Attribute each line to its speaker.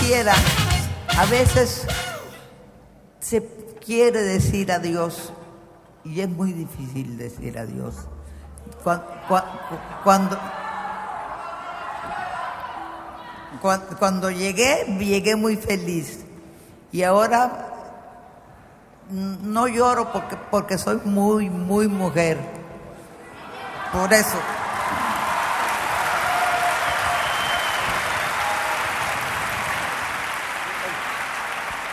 Speaker 1: viera, a veces se quiere decir adiós y es muy difícil decir adiós. Cuando llegué muy feliz y ahora no lloro porque soy muy mujer. Por eso.